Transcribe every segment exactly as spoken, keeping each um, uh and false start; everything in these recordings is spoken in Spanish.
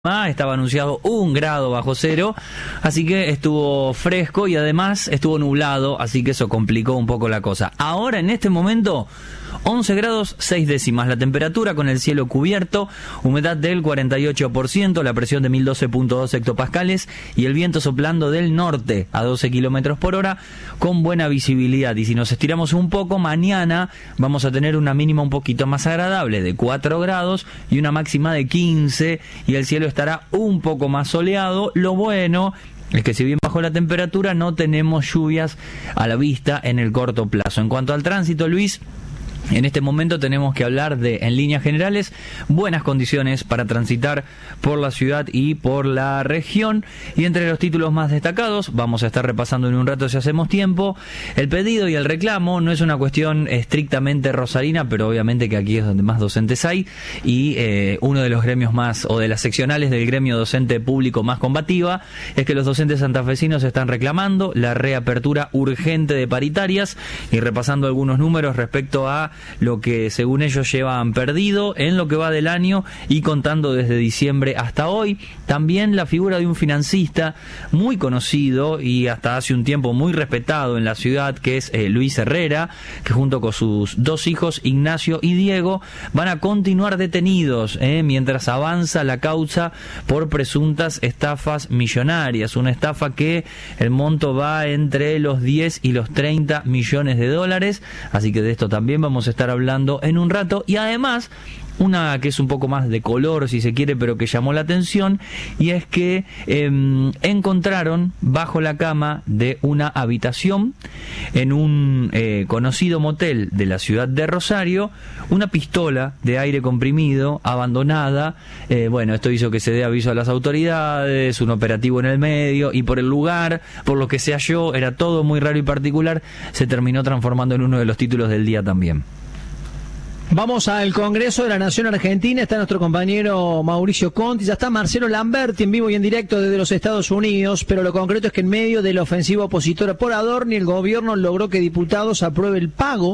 Ah, estaba anunciado un grado bajo cero, así que estuvo fresco y además estuvo nublado, así que eso complicó un poco la cosa. Ahora, en este momento, once grados seis décimas la temperatura, con el cielo cubierto, humedad del cuarenta y ocho por ciento, la presión de mil doce punto dos hectopascales y el viento soplando del norte a doce kilómetros por hora con buena visibilidad. Y si nos estiramos un poco, mañana vamos a tener una mínima un poquito más agradable de cuatro grados y una máxima de quince, y el cielo estará un poco más soleado. Lo bueno es que si bien bajó la temperatura, no tenemos lluvias a la vista en el corto plazo. En cuanto al tránsito, Luis, en este momento tenemos que hablar de, en líneas generales, buenas condiciones para transitar por la ciudad y por la región. Y entre los títulos más destacados, vamos a estar repasando en un rato si hacemos tiempo, el pedido y el reclamo. No es una cuestión estrictamente rosarina, pero obviamente que aquí es donde más docentes hay, y eh, uno de los gremios más, o de las seccionales del gremio docente público más combativa, es que los docentes santafesinos están reclamando la reapertura urgente de paritarias, y repasando algunos números respecto a lo que según ellos llevan perdido en lo que va del año y contando desde diciembre hasta hoy. También la figura de un financista muy conocido y hasta hace un tiempo muy respetado en la ciudad, que es eh, Luis Herrera, que junto con sus dos hijos, Ignacio y Diego, van a continuar detenidos eh, mientras avanza la causa por presuntas estafas millonarias. Una estafa que el monto va entre los diez y los treinta millones de dólares, así que de esto también vamos a estar hablando en un rato. Y además, una que es un poco más de color, si se quiere, pero que llamó la atención, y es que eh, encontraron bajo la cama de una habitación en un eh, conocido motel de la ciudad de Rosario una pistola de aire comprimido abandonada. Eh, bueno, esto hizo que se dé aviso a las autoridades, un operativo en el medio, y por el lugar, por lo que se halló, era todo muy raro y particular, se terminó transformando en uno de los títulos del día también. Vamos al Congreso de la Nación Argentina. Está nuestro compañero Mauricio Conti, ya está Marcelo Lamberti en vivo y en directo desde los Estados Unidos, pero lo concreto es que en medio de la ofensiva opositora por Adorni, el gobierno logró que diputados apruebe el pago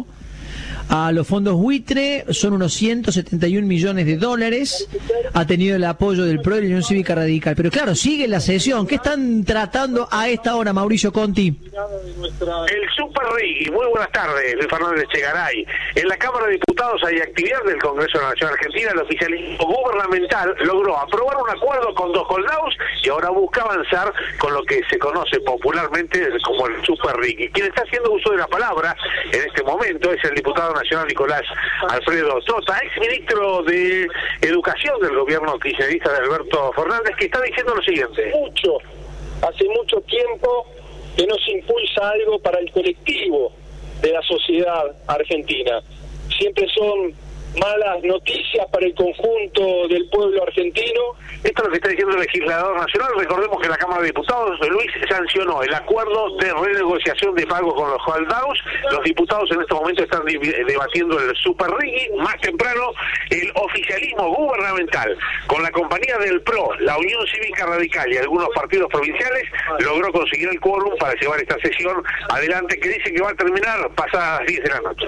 a los fondos buitre. Son unos ciento setenta y un millones de dólares. Ha tenido el apoyo del P R O y la Unión Cívica Radical. Pero claro, sigue la sesión. ¿Qué están tratando a esta hora, Mauricio Conti? El Super Rigui. Muy buenas tardes, Luis Fernández Chegaray. En la Cámara de Diputados hay actividad del Congreso de la Nación Argentina. El oficialismo gubernamental logró aprobar un acuerdo con dos coldados y ahora busca avanzar con lo que se conoce popularmente como el Super Rigui. Quien está haciendo uso de la palabra en este momento es el diputado nacional Nicolás Alfredo Tota, ex ministro de Educación del gobierno kirchnerista de Alberto Fernández, que está diciendo lo siguiente. Mucho, hace mucho tiempo que no se impulsa algo para el colectivo de la sociedad argentina. Siempre son malas noticias para el conjunto del pueblo argentino. Esto es lo que está diciendo el legislador nacional. Recordemos que la Cámara de Diputados, Luis, sancionó el acuerdo de renegociación de pagos con los holdados. Los diputados en este momento están debatiendo el Super Rigui. Más temprano, el oficialismo gubernamental, con la compañía del P R O, la Unión Cívica Radical y algunos partidos provinciales, logró conseguir el quórum para llevar esta sesión adelante, que dice que va a terminar pasadas las diez de la noche.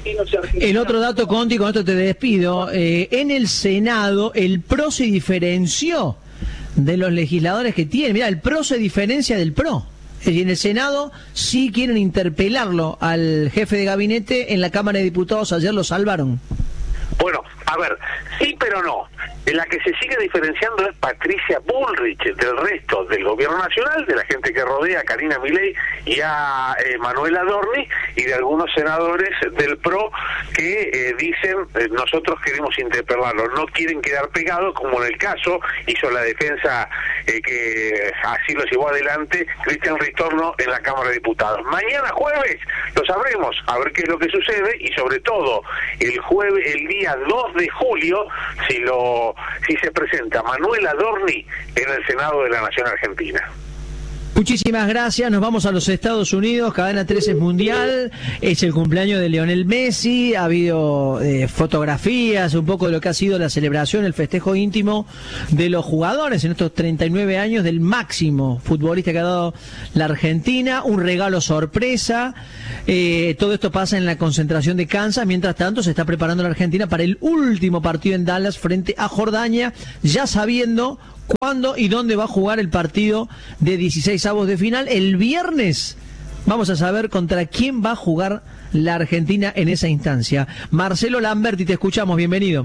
El otro dato, Conti, con esto te despido. Eh, en el Senado, el P R O se diferenció de los legisladores que tienen. Mira, el P R O se diferencia del P R O. Y en el Senado sí quieren interpelarlo al jefe de gabinete. En la Cámara de Diputados ayer lo salvaron. Bueno, a ver, sí pero no. En la que se sigue diferenciando es Patricia Bullrich del resto del gobierno nacional, de la gente que rodea a Karina Milei y a eh, Manuel Adorni, y de algunos senadores del P R O que eh, dicen eh, nosotros queremos interpelarlo, no quieren quedar pegados, como en el caso hizo la defensa eh, que así lo llevó adelante Cristian Ritorno en la Cámara de Diputados. Mañana jueves lo sabremos, a ver qué es lo que sucede, y sobre todo el jueves, el día dos de julio, si lo si se presenta Manuel Adorni en el Senado de la Nación Argentina. Muchísimas gracias, nos vamos a los Estados Unidos. Cadena trece es mundial, es el cumpleaños de Lionel Messi, ha habido eh, fotografías, un poco de lo que ha sido la celebración, el festejo íntimo de los jugadores en estos treinta y nueve años del máximo futbolista que ha dado la Argentina, un regalo sorpresa. Eh, todo esto pasa en la concentración de Kansas. Mientras tanto se está preparando la Argentina para el último partido en Dallas frente a Jordania, ya sabiendo cuándo y dónde va a jugar el partido de dieciseisavos de final. El viernes vamos a saber contra quién va a jugar la Argentina en esa instancia. Marcelo Lamberti, te escuchamos, bienvenido.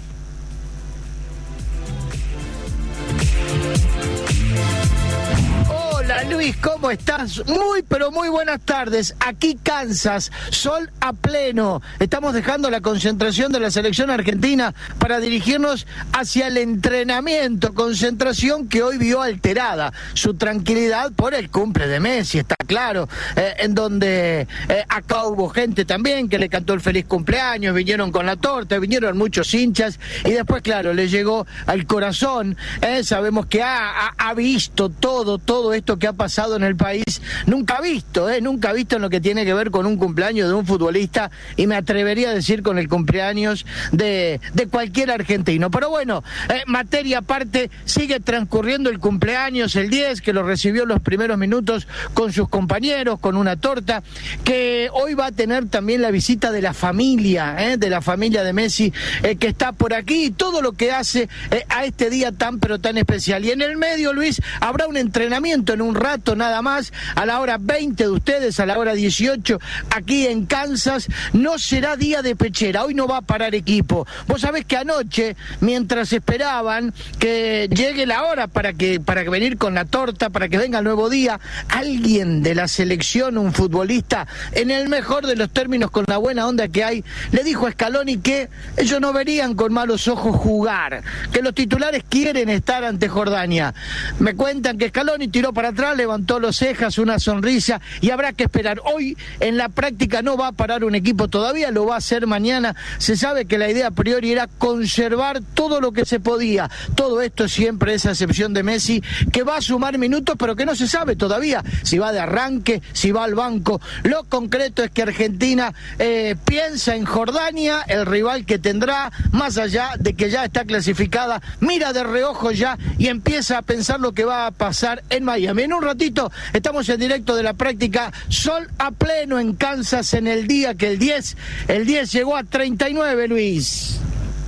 Hola Luis, ¿cómo estás? Muy pero muy buenas tardes. Aquí Kansas, sol a pleno. Estamos dejando la concentración de la selección argentina para dirigirnos hacia el entrenamiento. Concentración que hoy vio alterada su tranquilidad por el cumple de Messi, está claro. Eh, en donde eh, acá hubo gente también que le cantó el feliz cumpleaños, vinieron con la torta, vinieron muchos hinchas y después, claro, le llegó al corazón. Eh, sabemos que ha, ha, ha visto todo, todo esto que ha pasado en el país, nunca visto, eh, nunca visto en lo que tiene que ver con un cumpleaños de un futbolista, y me atrevería a decir con el cumpleaños de, de cualquier argentino. Pero bueno, eh, materia aparte, sigue transcurriendo el cumpleaños, el diez, que lo recibió en los primeros minutos con sus compañeros, con una torta, que hoy va a tener también la visita de la familia, eh, de la familia de Messi, eh, que está por aquí, y todo lo que hace eh, a este día tan pero tan especial. Y en el medio, Luis, habrá un entrenamiento en un rato nada más, a la hora veinte de ustedes, a la hora dieciocho, aquí en Kansas. No será día de pechera, hoy no va a parar equipo. Vos sabés que anoche, mientras esperaban que llegue la hora para que para venir con la torta, para que venga el nuevo día, alguien de la selección, un futbolista, en el mejor de los términos, con la buena onda que hay, le dijo a Scaloni que ellos no verían con malos ojos jugar, que los titulares quieren estar ante Jordania. Me cuentan que Scaloni tiró para atrás, levantó los cejas, una sonrisa, y habrá que esperar. Hoy en la práctica no va a parar un equipo todavía, lo va a hacer mañana. Se sabe que la idea a priori era conservar todo lo que se podía. Todo esto siempre es a excepción de Messi, que va a sumar minutos, pero que no se sabe todavía si va de arranque, si va al banco. Lo concreto es que Argentina eh, piensa en Jordania, el rival que tendrá, más allá de que ya está clasificada, mira de reojo ya y empieza a pensar lo que va a pasar en Miami. En un ratito estamos en directo de la práctica, sol a pleno en Kansas, en el día que el diez, el diez llegó a treinta y nueve, Luis.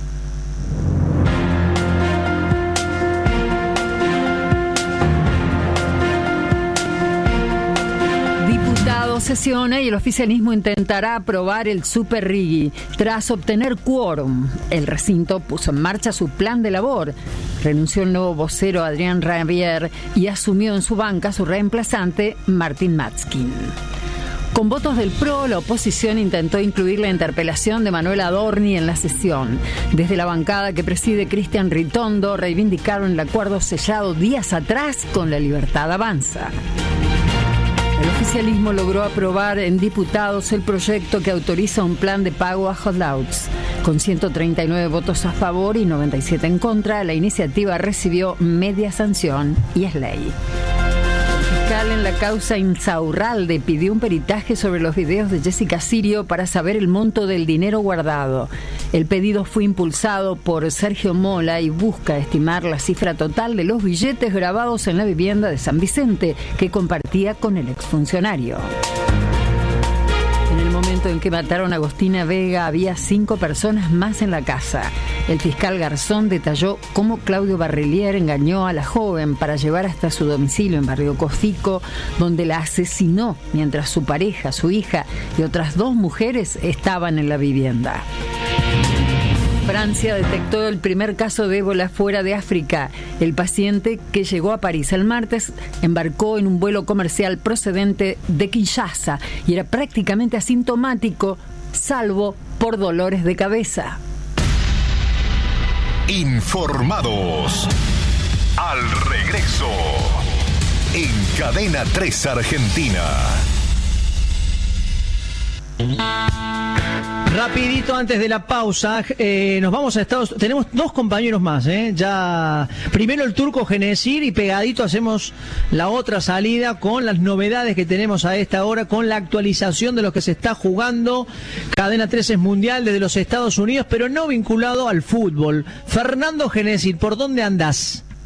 Sesiona y el oficialismo intentará aprobar el Super Rigui. Tras obtener quórum, el recinto puso en marcha su plan de labor. Renunció el nuevo vocero Adrián Rabier y asumió en su banca su reemplazante Martín Matzkin. Con votos del P R O, la oposición intentó incluir la interpelación de Manuel Adorni en la sesión. Desde la bancada que preside Cristian Ritondo reivindicaron el acuerdo sellado días atrás con La Libertad Avanza. El oficialismo logró aprobar en diputados el proyecto que autoriza un plan de pago a holdouts. Con ciento treinta y nueve votos a favor y noventa y siete en contra, la iniciativa recibió media sanción y es ley. El fiscal en la causa Insaurralde pidió un peritaje sobre los videos de Jessica Sirio para saber el monto del dinero guardado. El pedido fue impulsado por Sergio Mola y busca estimar la cifra total de los billetes grabados en la vivienda de San Vicente que compartía con el exfuncionario. En el momento en que mataron a Agostina Vega había cinco personas más en la casa. El fiscal Garzón detalló cómo Claudio Barrelier engañó a la joven para llevar hasta su domicilio en Barrio Cocico, donde la asesinó mientras su pareja, su hija y otras dos mujeres estaban en la vivienda. Francia detectó el primer caso de ébola fuera de África. El paciente, que llegó a París el martes, embarcó en un vuelo comercial procedente de Kinshasa y era prácticamente asintomático, salvo por dolores de cabeza. Informados. Al regreso. En Cadena tres Argentina. Rapidito antes de la pausa, eh, nos vamos a Estados Unidos. Tenemos dos compañeros más, ¿eh? Ya, primero el turco Genesir y pegadito hacemos la otra salida con las novedades que tenemos a esta hora, con la actualización de lo que se está jugando. Cadena tres es mundial desde los Estados Unidos, pero no vinculado al fútbol. Fernando Genesir, ¿por dónde andás?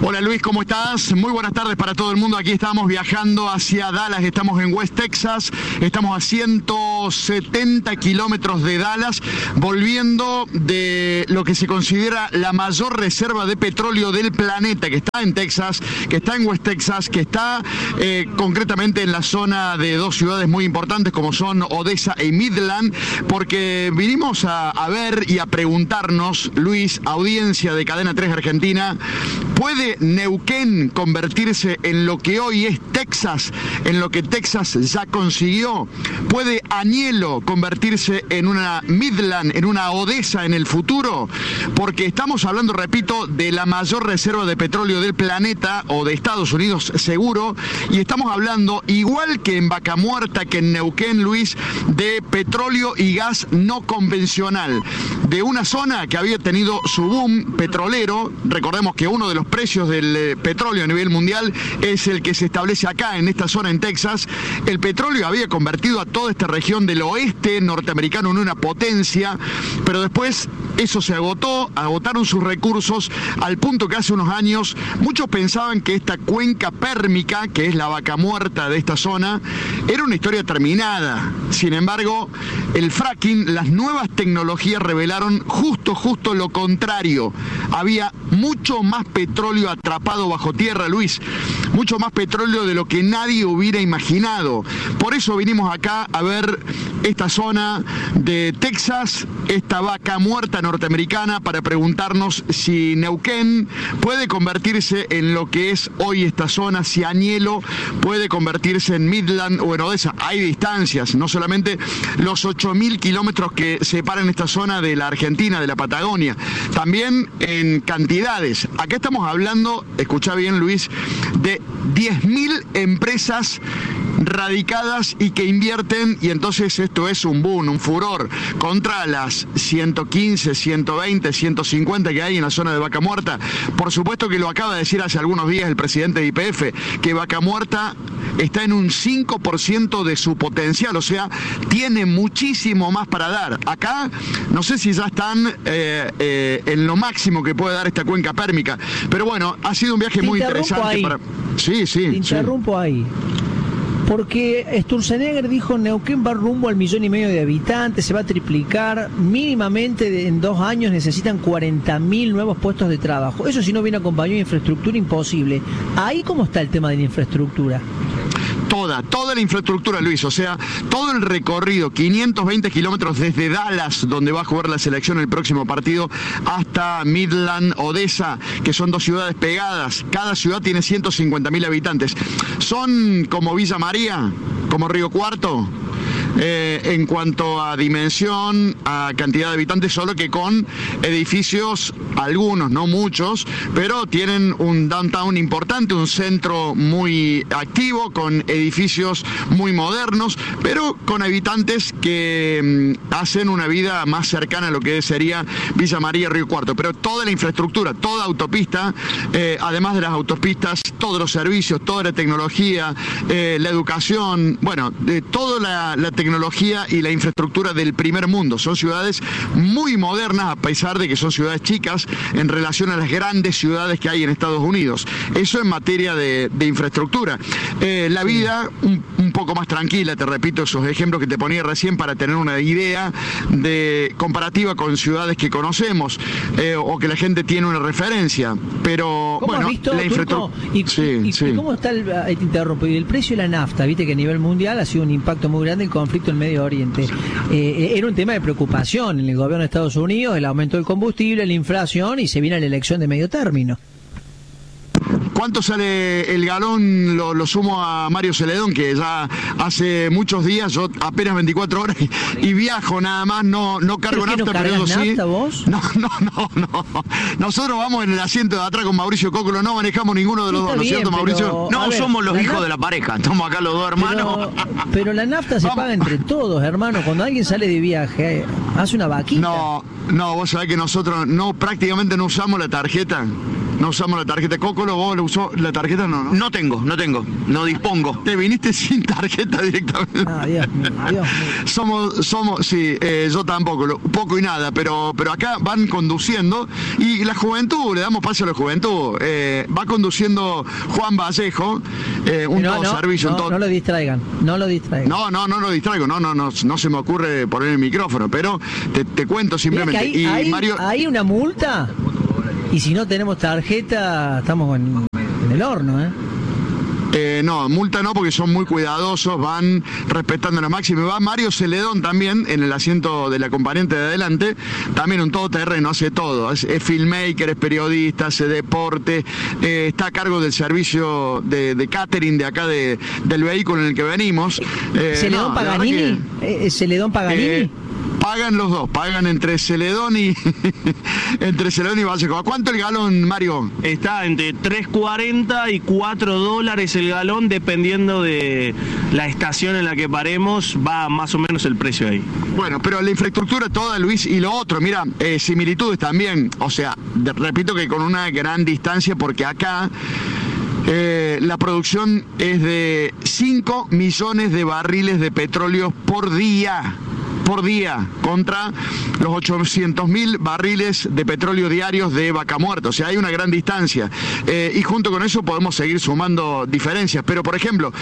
Hola Luis, ¿cómo estás? Muy buenas tardes para todo el mundo. Aquí estamos viajando hacia Dallas, estamos en West Texas, estamos a ciento setenta kilómetros de Dallas, volviendo de lo que se considera la mayor reserva de petróleo del planeta, que está en Texas, que está en West Texas, que está eh, concretamente en la zona de dos ciudades muy importantes como son Odessa y Midland, porque vinimos a, a ver y a preguntarnos, Luis, audiencia de Cadena tres Argentina, ¿puede Neuquén convertirse en lo que hoy es Texas, en lo que Texas ya consiguió? ¿Puede Añelo convertirse en una Midland, en una Odessa en el futuro? Porque estamos hablando, repito, de la mayor reserva de petróleo del planeta, o de Estados Unidos seguro, y estamos hablando, igual que en Vaca Muerta, que en Neuquén, Luis, de petróleo y gas no convencional, de una zona que había tenido su boom petrolero. Recordemos que uno de los precios del eh, petróleo a nivel mundial es el que se establece acá, en esta zona, en Texas. El petróleo había convertido a toda esta región del oeste norteamericano en una potencia, pero después eso se agotó, agotaron sus recursos, al punto que hace unos años muchos pensaban que esta cuenca pérmica, que es la Vaca Muerta de esta zona, era una historia terminada. Sin embargo, el fracking, las nuevas tecnologías revelaron justo, justo lo contrario. Había mucho más petróleo atrapado bajo tierra, Luis, mucho más petróleo de lo que nadie hubiera imaginado. Por eso vinimos acá a ver esta zona de Texas, esta Vaca Muerta norteamericana, para preguntarnos si Neuquén puede convertirse en lo que es hoy esta zona, si Añelo puede convertirse en Midland o en Odessa. Hay distancias, no solamente los ocho mil kilómetros que separan esta zona de la Argentina, de la Patagonia, también en cantidades. Acá estamos hablando, escuchá bien Luis, de diez mil empresas radicadas y que invierten, y entonces esto es un boom, un furor, contra las ciento quince, ciento veinte, ciento cincuenta que hay en la zona de Vaca Muerta. Por supuesto que lo acaba de decir hace algunos días el presidente de Y P F, que Vaca Muerta está en un cinco por ciento de su potencial, o sea, tiene muchísimo más para dar. Acá, no sé si ya están eh, eh, en lo máximo que puede dar esta cuenca pérmica, pero bueno, ha sido un viaje Te muy interrumpo interesante. ahí. Para... Sí, sí. Te interrumpo sí. ahí. Porque Sturzenegger dijo Neuquén va rumbo al millón y medio de habitantes, se va a triplicar, mínimamente en dos años necesitan cuarenta mil nuevos puestos de trabajo. Eso si no viene acompañado de infraestructura, imposible. Ahí cómo está el tema de la infraestructura. Toda, toda la infraestructura, Luis, o sea, todo el recorrido, quinientos veinte kilómetros desde Dallas, donde va a jugar la selección el próximo partido, hasta Midland, Odessa, que son dos ciudades pegadas. Cada ciudad tiene ciento cincuenta mil habitantes. Son como Villa María, como Río Cuarto, eh, en cuanto a dimensión, a cantidad de habitantes, solo que con edificios, algunos, no muchos, pero tienen un downtown importante, un centro muy activo, con edificios muy modernos, pero con habitantes que mm, hacen una vida más cercana a lo que sería Villa María, Río Cuarto. Pero toda la infraestructura, toda autopista, eh, además de las autopistas, todos los servicios, toda la tecnología, eh, la educación, bueno, de toda la, la tecnología y la infraestructura del primer mundo. Son ciudades muy modernas, a pesar de que son ciudades chicas en relación a las grandes ciudades que hay en Estados Unidos. Eso en materia de, de infraestructura. Eh, la vida un, un poco más tranquila, te repito esos ejemplos que te ponía recién para tener una idea de comparativa con ciudades que conocemos, eh, o que la gente tiene una referencia. Pero ¿Cómo bueno, has visto, la infraestructura... ¿Y, sí, y, sí. y cómo está el, ahí te interrumpo, y el precio de la nafta? Viste que a nivel mundial ha sido un impacto muy grande el conflicto en Medio Oriente. Eh, era un tema de preocupación en el gobierno de Estados Unidos, el aumento del combustible, la inflación, y se viene la elección de medio término. ¿Cuánto sale el galón? Lo, lo sumo a Mario Celedón, que ya hace muchos días, yo apenas veinticuatro horas y, y viajo nada más, no no cargo ¿Pero nafta, no pero cargas sí. nafta vos? No, no, no, no. Nosotros vamos en el asiento de atrás con Mauricio Cóculo, no manejamos ninguno de los Sí, dos, ¿no es bien, cierto, Mauricio? pero, No, ver, somos los la hijos naf- de la pareja, estamos acá los dos hermanos. Pero, pero la nafta se Vamos. paga entre todos, hermano. Cuando alguien sale de viaje, eh, hace una vaquita. No, no, vos sabés que nosotros no prácticamente no usamos la tarjeta. No usamos la tarjeta. Cócolo, ¿vos lo usó la tarjeta? No, no. No tengo, no tengo, no dispongo. Te viniste sin tarjeta directamente. Ah, Dios mío, Dios mío. Somos, somos, sí, eh, yo tampoco, lo, poco y nada, pero, pero acá van conduciendo y la juventud, le damos paso a la juventud. Eh, va conduciendo Juan Vallejo, eh, un No, todo no, servicio. no, un todo... no lo distraigan, no lo distraigan. No, no, no lo distraigo, no, no, no, no se me ocurre poner el micrófono, pero te, te cuento Mirá que simplemente. hay, y hay- Mario, hay una multa y si no tenemos tarjeta estamos en, en el horno, ¿eh? Eh, no, multa no, porque son muy cuidadosos, van respetando la máxima. Va Mario Celedón también en el asiento del acompañante de adelante, también un todoterreno, hace todo. Es, es filmmaker, es periodista, hace deporte, eh, está a cargo del servicio de, de catering de acá de, del vehículo en el que venimos. Eh, ¿Celedón no, la verdad Paganini? que, ¿Eh, ¿Celedón Paganini? eh, pagan los dos, pagan entre Celedón y entre Celedón y Vallejo. ¿A cuánto el galón, Mario? Está entre tres cuarenta y cuatro dólares el galón, dependiendo de la estación en la que paremos, va más o menos el precio ahí. Bueno, pero la infraestructura toda, Luis, y lo otro, mira, eh, similitudes también, o sea, de- repito que con una gran distancia, porque acá eh, la producción es de cinco millones de barriles de petróleo por día. Por día, contra los ochocientos mil barriles de petróleo diarios de Vaca Muerta. O sea, hay una gran distancia. Eh, y junto con eso podemos seguir sumando diferencias. Pero, por ejemplo,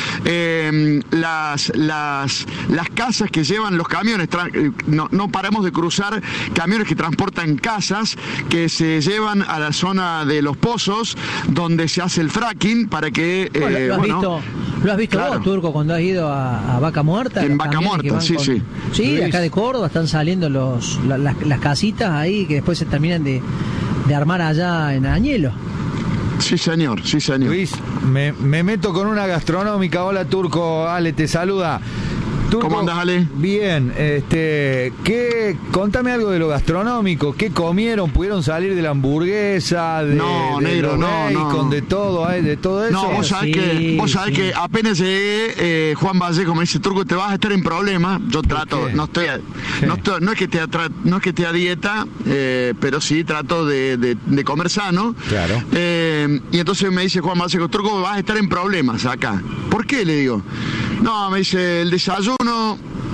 eh, las, las, las casas que llevan los camiones, tra- no, no paramos de cruzar camiones que transportan casas, que se llevan a la zona de los pozos, donde se hace el fracking, para que... eh, Bueno, ¿Lo has bueno, visto, lo has visto claro. vos, Turco, cuando has ido a, a Vaca Muerta? En Los Vaca camiones que Muerta, van sí, con- sí. Sí, de Luis. acá de Córdoba están saliendo los, la- las, las casitas ahí que después se terminan de, de armar allá en Añelo. Sí, señor, sí, señor. Luis, me, me meto con una gastronómica. Hola, Turco, Ale, te saluda. Turco, ¿Cómo andás, Ale? Bien, este, ¿qué, contame algo de lo gastronómico. ¿Qué comieron? ¿Pudieron salir de la hamburguesa? De, No, de negro, los no, bacon, no. de todo, ¿eh? De todo eso. No, vos sabés, Sí, que, vos sabés sí. que apenas llegué, eh, Juan Vallejo me dice, Turco, te vas a estar en problemas. Yo trato, qué? no estoy, Sí. no estoy, no es que te atra- no es que esté a dieta, eh, pero sí trato de, de- de comer sano. Claro. Eh, y entonces me dice Juan Vallejo, Turco, vas a estar en problemas acá. ¿Por qué? Le digo. No, me dice, el desayuno,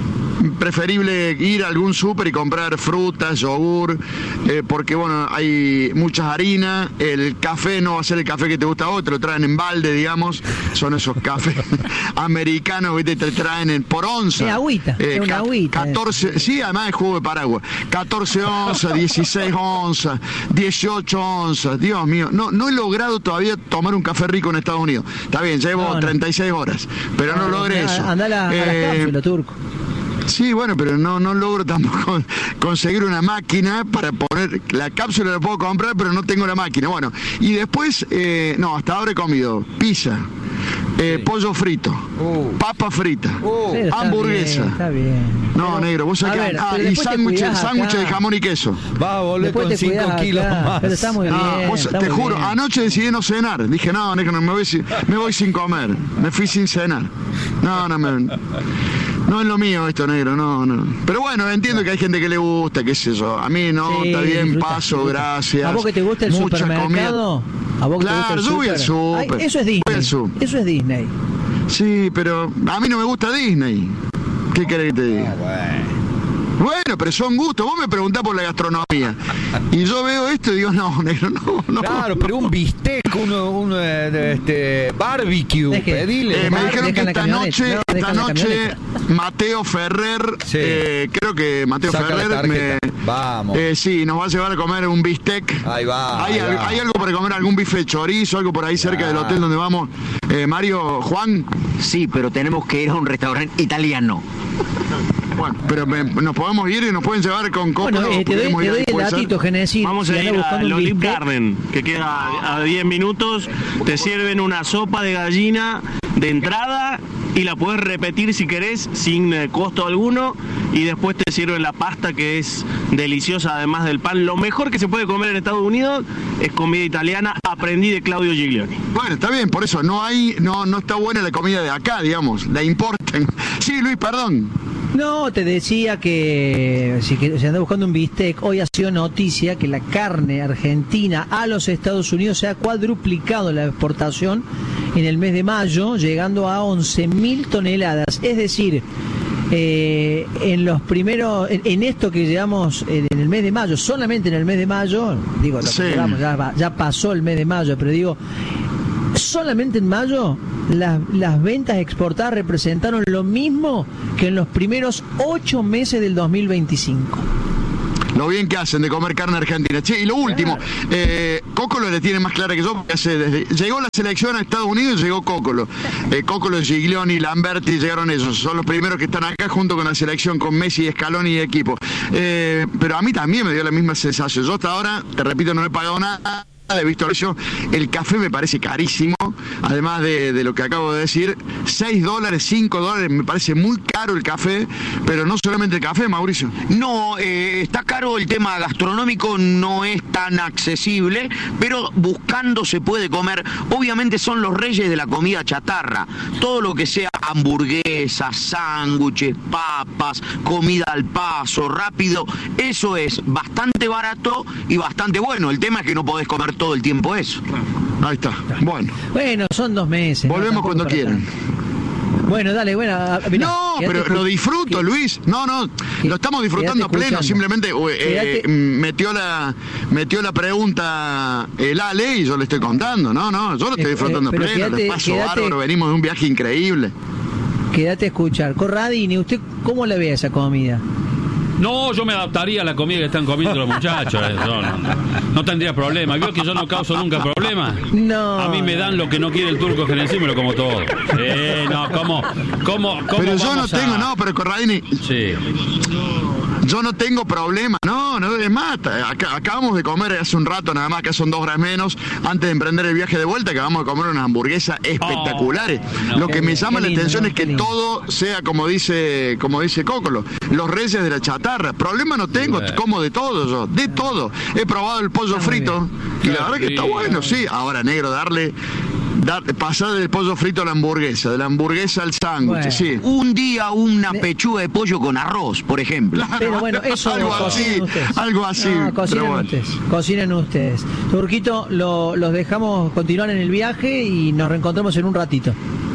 preferible ir a algún súper y comprar frutas, yogur, eh, porque bueno, hay muchas harinas, el café no va a ser el café que te gusta a vos, te lo traen en balde, digamos, son esos cafés americanos, ¿viste? Te traen en, por onza. Es agüita, es una ca- agüita, catorce, sí, además es jugo de paraguas, catorce onzas, dieciséis onzas, dieciocho onzas, Dios mío, no, no he logrado todavía tomar un café rico en Estados Unidos, está bien, llevo No, no. treinta y seis horas, pero no, logré eso. Anda a la, a la Eh, cápsula, Turco. Sí, bueno, pero no, no logro tampoco conseguir una máquina para poner... La cápsula la puedo comprar, pero no tengo la máquina. Bueno, y después, eh, no, hasta ahora he comido pizza, eh, pollo frito, Uh. papa frita, Uh. Pero está hamburguesa. bien, está bien. No, Pero, negro, vos a sabés ver, que... Ah, pero y después te sándwich cuidás sándwich de acá. jamón y queso. Va a volver Después con te cinco cuidás kilos acá, más. pero está muy No, bien, vos- está te muy juro, bien. anoche decidí no cenar. Dije, no, negro, no, me voy, sin, me voy sin comer. Me fui sin cenar. No, no me... No es lo mío esto, negro, no, no. Pero bueno, entiendo que hay gente que le gusta, qué sé yo. A mí no, Sí, está bien, disfruta, paso, disfruta. gracias. ¿A vos que te gusta el Mucha supermercado? comida. ¿A vos que te gusta Claro, el yo voy al super? súper. Ay, eso es Voy al Disney. súper. Eso es Disney. Sí, pero a mí no me gusta Disney. ¿Qué querés que te diga? Bueno, pero son gustos. Vos me preguntás por la gastronomía. Y yo veo esto y digo, no, negro, no, no. Claro, pero un bistec, un, un eh, de- este, barbecue, Deje. pedile. Eh, me Deja dijeron que en la esta camioneta, noche, no, deja esta en la noche, camioneta. Mateo Ferrer, Sí. eh, creo que Mateo Saca la Ferrer, tarjeta. me- Vamos. eh, sí, nos va a llevar a comer un bistec. Ahí va, ¿Hay, ahí al- va. hay algo para comer, algún bife de chorizo, algo por ahí cerca Ah. del hotel donde vamos? Eh, Mario, Juan, Sí, pero tenemos que ir a un restaurante italiano. bueno, pero me- nos podemos ir y nos pueden llevar con coco. Bueno, eh, te doy, te doy el datito, Genesis. Vamos si a andás ir buscando al un Olive bistec. Garden, que queda a diez minutos. Te sirven una sopa de gallina de entrada y la puedes repetir si querés sin eh, costo alguno. Y después te sirven la pasta, que es deliciosa además del pan. Lo mejor que se puede comer en Estados Unidos es comida italiana. Aprendí de Claudio Giglioni. Bueno, está bien, por eso no hay, no, no está buena la comida de acá, digamos, la importan. Sí, Luis, perdón. No, te decía que si que se anda buscando un bistec, hoy ha sido noticia que la carne argentina a los Estados Unidos se ha cuadruplicado la exportación en el mes de mayo, llegando a once mil toneladas. Es decir, eh, en los primeros, en, en esto que llevamos en, en el mes de mayo, solamente en el mes de mayo, digo, lo Sí. que llevamos, ya, ya pasó el mes de mayo, pero digo, solamente en mayo las, las ventas exportadas representaron lo mismo que en los primeros ocho meses del dos mil veinticinco. Lo bien que hacen de comer carne argentina. Che, y lo último, eh, Cocolo le tiene más clara que yo, porque hace desde, llegó la selección a Estados Unidos y llegó Cocolo. Eh, Cocolo, Giglioni, Lamberti, llegaron ellos. Son los primeros que están acá junto con la selección, con Messi, Scaloni y equipo. Eh, pero a mí también me dio la misma sensación. Yo hasta ahora, te repito, no he pagado nada. He visto eso, el café me parece carísimo, además de, de lo que acabo de decir, seis dólares, cinco dólares, me parece muy caro el café, pero no solamente el café, Mauricio. No, eh, está caro el tema gastronómico, no es tan accesible, pero buscando se puede comer. Obviamente son los reyes de la comida chatarra, todo lo que sea hamburguesas, sándwiches, papas, comida al paso, rápido, eso es bastante barato y bastante bueno. El tema es que no podés comer todo el tiempo eso. Ahí está, bueno. Bueno, son dos meses. Volvemos ¿no? cuando quieran. Tanto. Bueno, dale, bueno. Mirá, no, pero quédate, lo disfruto, que, Luis. No, no, lo estamos disfrutando a pleno. Simplemente eh, eh, metió la metió la pregunta el Ale y yo le estoy contando. No, no, yo lo estoy disfrutando eh, a pleno. Quédate, Lo paso quédate, bárbaro, venimos de un viaje increíble. Quédate a escuchar. Corradini, ¿usted cómo le ve a esa comida? No, yo me adaptaría a la comida que están comiendo los muchachos. Eso, no, no tendría problema. ¿Vio que yo no causo nunca problema? No. A mí me dan lo que no quiere el turco Gerenci, me lo como todo. Eh, no, ¿cómo? ¿Cómo? cómo Pero yo no a... tengo, no, pero Corradini. Sí. Yo no tengo problema, no, no es más. Acá, acabamos de comer hace un rato, nada más, que son dos horas menos, antes de emprender el viaje de vuelta, acabamos de comer unas hamburguesas espectaculares. Oh, no. Lo que me llama la lindo, atención ¿no? es que lindo. todo sea como dice, como dice Cocolo, los reyes de la chatarra. Problema no tengo, Bueno. como de todo yo, de todo. He probado el pollo frito, y la verdad que está bueno, sí. Ahora, negro, darle... Dar, pasar del pollo frito a la hamburguesa, de la hamburguesa al sándwich, Bueno. sí. Un día una pechuga de pollo con arroz, por ejemplo. Pero bueno, eso algo así, cocinan ustedes. algo así. No, cocinan pero bueno. ustedes. Cocinan ustedes. Turquito, lo, los dejamos continuar en el viaje y nos reencontramos en un ratito.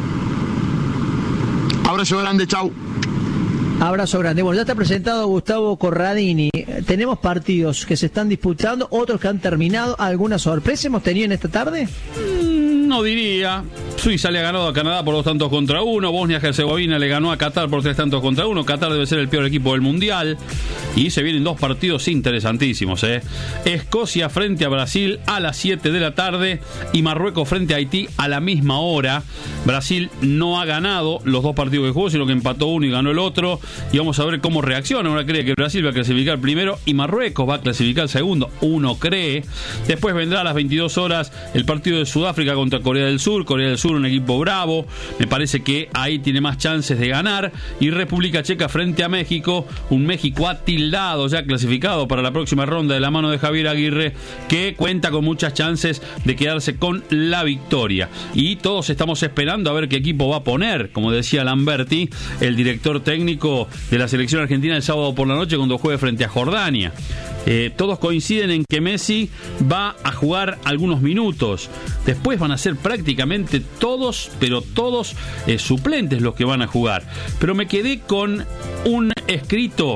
Abrazo grande, chau. Abrazo grande. Bueno, ya está presentado Gustavo Corradini. Tenemos partidos que se están disputando, otros que han terminado. ¿Alguna sorpresa hemos tenido en esta tarde? No diría. Suiza le ha ganado a Canadá por dos tantos contra uno. Bosnia-Herzegovina le ganó a Qatar por tres tantos contra uno. Qatar debe ser el peor equipo del mundial. Y se vienen dos partidos interesantísimos, ¿eh? Escocia frente a Brasil a las siete de la tarde y Marruecos frente a Haití a la misma hora. Brasil no ha ganado los dos partidos que jugó, sino que empató uno y ganó el otro. Y vamos a ver cómo reacciona. Uno cree que Brasil va a clasificar primero y Marruecos va a clasificar segundo. Uno cree. Después vendrá a las veintidós horas el partido de Sudáfrica contra Corea del Sur. Corea del Sur, un equipo bravo. Me parece que ahí tiene más chances de ganar. Y República Checa frente a México. Un México atildado, ya clasificado para la próxima ronda de la mano de Javier Aguirre, que cuenta con muchas chances de quedarse con la victoria. Y todos estamos esperando a ver qué equipo va a poner, como decía Lamberti, el director técnico de la selección argentina, el sábado por la noche cuando juegue frente a Jordania. Eh, todos coinciden en que Messi va a jugar algunos minutos. Después van a ser prácticamente todos, pero todos eh, suplentes los que van a jugar. Pero me quedé con un escrito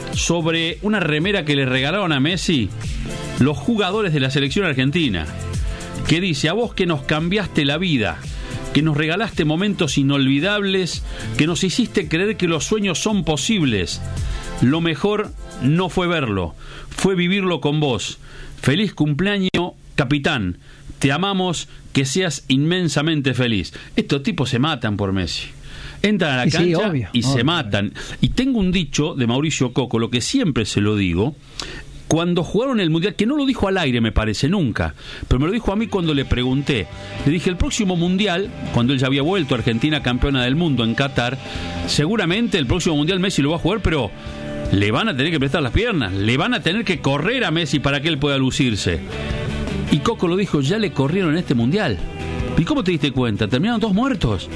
sobre una remera que le regalaron a Messi los jugadores de la selección argentina, que dice: a vos que nos cambiaste la vida, que nos regalaste momentos inolvidables, que nos hiciste creer que los sueños son posibles. Lo mejor no fue verlo, fue vivirlo con vos. Feliz cumpleaños, capitán. Te amamos, que seas inmensamente feliz. Estos tipos se matan por Messi. Entran a la Sí, cancha obvio, y obvio. se matan. Y tengo un dicho de Mauricio Coco, lo que siempre se lo digo. Cuando jugaron el Mundial, que no lo dijo al aire, me parece, nunca, pero me lo dijo a mí cuando le pregunté. Le dije, el próximo Mundial, cuando él ya había vuelto, Argentina campeona del mundo en Qatar, seguramente el próximo Mundial Messi lo va a jugar, pero le van a tener que prestar las piernas, le van a tener que correr a Messi para que él pueda lucirse. Y Coco lo dijo, ya le corrieron en este Mundial. ¿Y cómo te diste cuenta? Terminaron todos muertos.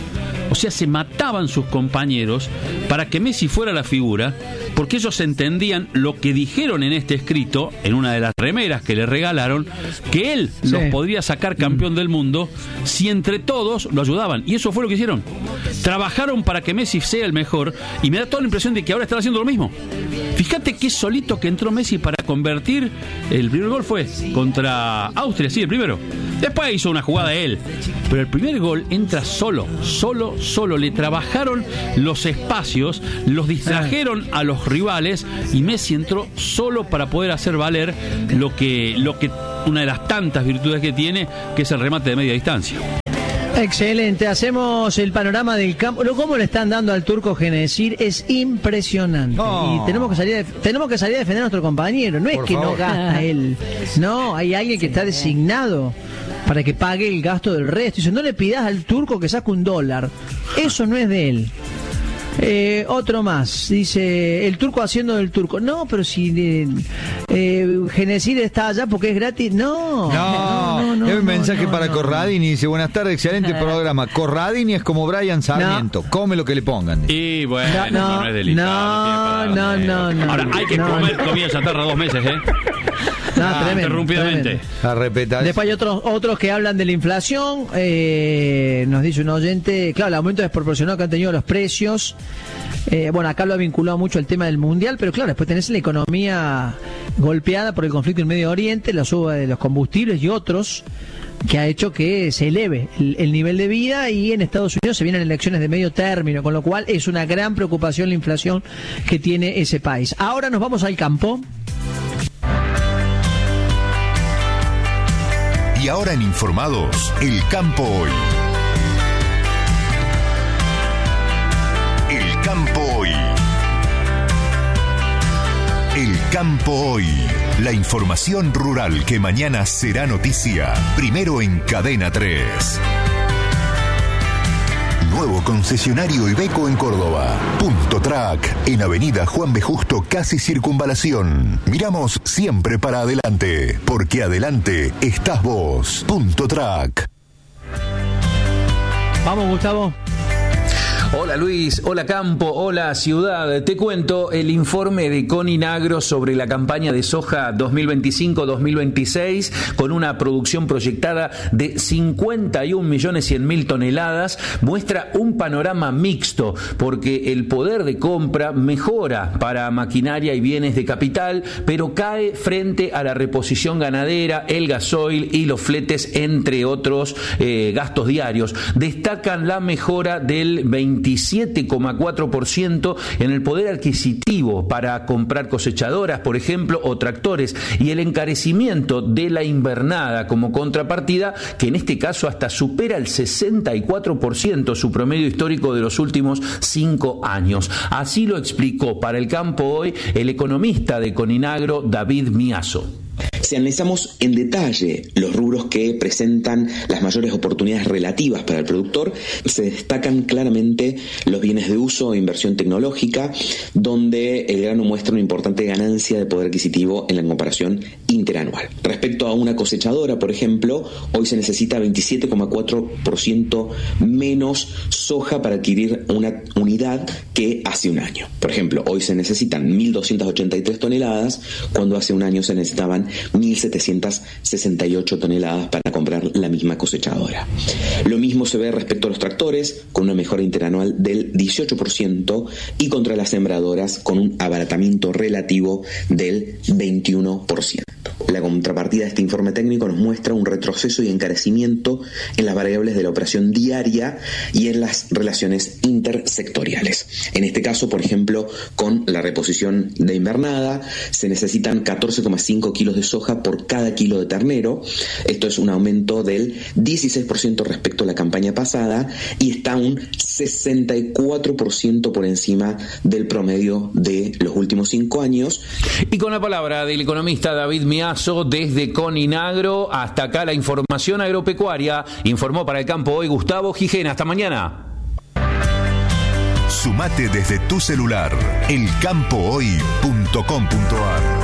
O sea, se mataban sus compañeros para que Messi fuera la figura, porque ellos entendían lo que dijeron en este escrito, en una de las remeras que le regalaron, que él sí. los podría sacar campeón del mundo si entre todos lo ayudaban. Y eso fue lo que hicieron. Trabajaron para que Messi sea el mejor, y me da toda la impresión de que ahora están haciendo lo mismo. Fíjate qué solito que entró Messi para convertir. El primer gol fue contra Austria, sí, el primero. Después hizo una jugada él, pero el primer gol entra solo, solo, solo. Le trabajaron los espacios, los distrajeron a los rivales, y Messi entró solo para poder hacer valer lo que, lo que una de las tantas virtudes que tiene, que es el remate de media distancia. Excelente, hacemos el panorama del campo. Cómo le están dando al turco Genesir es impresionante. No. Y tenemos que salir a, tenemos que salir a defender a nuestro compañero. No es Por que favor. no gasta él. No, hay alguien que está designado para que pague el gasto del resto. Dice, no le pidas al turco que saque un dólar. Eso no es de él. Eh, otro más, dice el turco haciendo del turco. No, pero si eh, eh, Genesir está allá porque es gratis. No, no, no, no, es un no, mensaje no, para no, Corradini. Dice, buenas tardes, excelente programa. Corradini es como Brian Sarmiento, no. come lo que le pongan. Y bueno, no, no, no es delicado. No, no, no, no. Ahora hay que no, comer no. comida chatarra dos meses, ¿eh? No, ah, tremendo, interrumpidamente. A repetir. Después hay otros otros que hablan de la inflación. Eh, nos dice un oyente, claro, el aumento desproporcionado que han tenido los precios. Eh, bueno, acá lo ha vinculado mucho al tema del mundial, pero claro, después tenés la economía golpeada por el conflicto en Medio Oriente, la suba de los combustibles y otros, que ha hecho que se eleve el, el nivel de vida, y en Estados Unidos se vienen elecciones de medio término, con lo cual es una gran preocupación la inflación que tiene ese país. Ahora nos vamos al campo. Y ahora en Informados, el campo hoy. El campo hoy. El campo hoy. La información rural que mañana será noticia. Primero en Cadena tres. Nuevo concesionario Iveco en Córdoba. Punto Track, en Avenida Juan B. Justo, casi Circunvalación. Miramos siempre para adelante, porque adelante estás vos. Punto Track. Vamos, Gustavo. Hola Luis, hola Campo, hola Ciudad. Te cuento el informe de Coninagro sobre la campaña de soja dos mil veinticinco dos mil veintiséis, con una producción proyectada de cincuenta y un millones cien mil toneladas. Muestra un panorama mixto, porque el poder de compra mejora para maquinaria y bienes de capital, pero cae frente a la reposición ganadera, el gasoil y los fletes, entre otros eh, gastos diarios. Destacan la mejora del veintisiete coma cuatro por ciento en el poder adquisitivo para comprar cosechadoras, por ejemplo, o tractores, y el encarecimiento de la invernada como contrapartida, que en este caso hasta supera el sesenta y cuatro por ciento, su promedio histórico de los últimos cinco años. Así lo explicó para el campo hoy el economista de Coninagro, David Miazo. Si analizamos en detalle los rubros que presentan las mayores oportunidades relativas para el productor, se destacan claramente los bienes de uso e inversión tecnológica, donde el grano muestra una importante ganancia de poder adquisitivo en la comparación interanual. Respecto a una cosechadora, por ejemplo, hoy se necesita veintisiete coma cuatro por ciento menos soja para adquirir una unidad que hace un año. Por ejemplo, hoy se necesitan mil doscientas ochenta y tres toneladas, cuando hace un año se necesitaban mil setecientas sesenta y ocho toneladas para comprar la misma cosechadora. Lo mismo se ve respecto a los tractores, con una mejora interanual del dieciocho por ciento, y contra las sembradoras con un abaratamiento relativo del veintiuno por ciento. La contrapartida de este informe técnico nos muestra un retroceso y encarecimiento en las variables de la operación diaria y en las relaciones intersectoriales. En este caso, por ejemplo, con la reposición de invernada, se necesitan catorce coma cinco kilos de soja por cada kilo de ternero. Esto es un aumento del dieciséis por ciento respecto a la campaña pasada, y está un sesenta y cuatro por ciento por encima del promedio de los últimos cinco años. Y con la palabra del economista David Miazo desde Coninagro, hasta acá la información agropecuaria. Informó para el campo hoy Gustavo Gijena. Hasta mañana. Sumate desde tu celular, el campo hoy punto com punto a r.